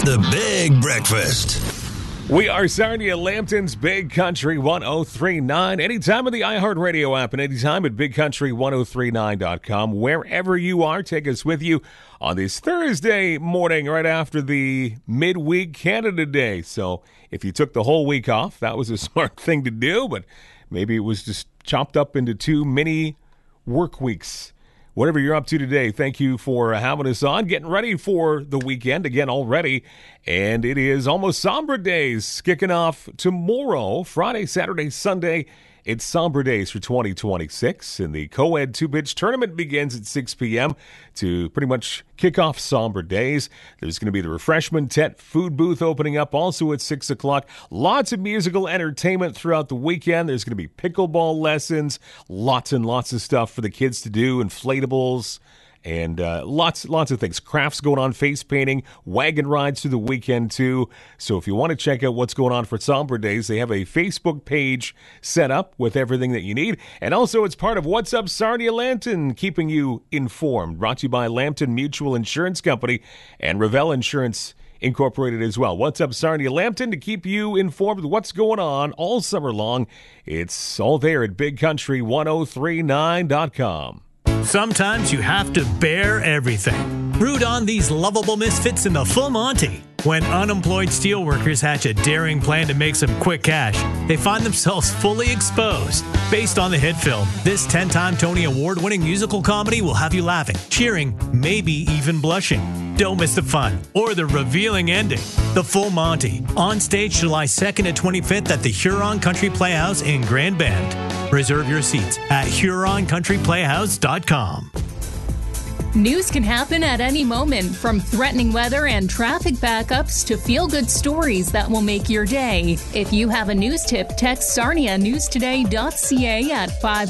The Big Breakfast. We are Sarnia Lambton's Big Country 1039. Anytime on the iHeartRadio app and anytime at bigcountry1039.com. Wherever you are, take us with you on this Thursday morning right after the midweek Canada Day. So if you took the whole week off, that was a smart thing to do, but maybe it was just chopped up into 2 mini work weeks. Whatever you're up to today, thank you for having us on. Getting ready for the weekend again already. And it is almost Somber Days kicking off tomorrow, Friday, Saturday, Sunday. It's Somber Days for 2026. And the Co-Ed 2-Pitch Tournament begins at 6 p.m. to pretty much kick off Somber Days. There's going to be the refreshment tent food booth opening up also at 6 o'clock. Lots of musical entertainment throughout the weekend. There's going to be pickleball lessons, lots and lots of stuff for the kids to do, inflatables, and lots of things. Crafts going on, face painting, wagon rides through the weekend too. So if you want to check out what's going on for Somber Days, they have a Facebook page set up with everything that you need. And also it's part of What's Up Sarnia Lambton, keeping you informed. Brought to you by Lambton Mutual Insurance Company and Revell Insurance Incorporated as well. What's Up Sarnia Lambton, to keep you informed with what's going on all summer long. It's all there at bigcountry1039.com. Sometimes you have to bear everything. Root on these lovable misfits in the Full Monty. When unemployed steelworkers hatch a daring plan to make some quick cash, they find themselves fully exposed. Based on the hit film, this 10-time Tony Award-winning musical comedy will have you laughing, cheering, maybe even blushing. Don't miss the fun or the revealing ending. The Full Monty, on stage July 2nd and 25th at the Huron Country Playhouse in Grand Bend. Reserve your seats at HuronCountryPlayhouse.com. News can happen at any moment, from threatening weather and traffic backups to feel-good stories that will make your day. If you have a news tip, text sarnianewstoday.ca at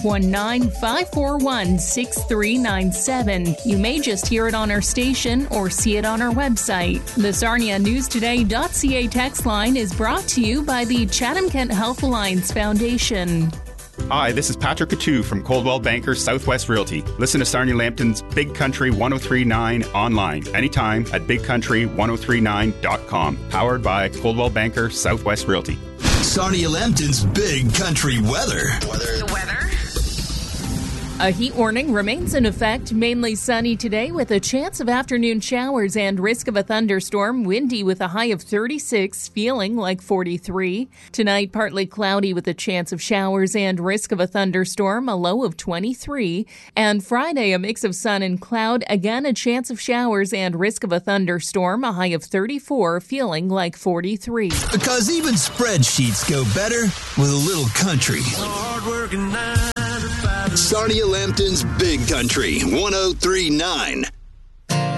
519-541-6397. You may just hear it on our station or see it on our website. The sarnianewstoday.ca text line is brought to you by the Chatham-Kent Health Alliance Foundation. Hi, this is Patrick Coutu from Coldwell Banker Southwest Realty. Listen to Sarnia Lambton's Big Country 1039 online, anytime at bigcountry1039.com. Powered by Coldwell Banker Southwest Realty. Sarnia Lambton's Big Country weather. The weather. A heat warning remains in effect, mainly sunny today with a chance of afternoon showers and risk of a thunderstorm, windy with a high of 36, feeling like 43. Tonight, partly cloudy with a chance of showers and risk of a thunderstorm, a low of 23. And Friday, a mix of sun and cloud, again a chance of showers and risk of a thunderstorm, a high of 34, feeling like 43. Because even spreadsheets go better with a little country. Sarnia Lambton's Big Country 1039.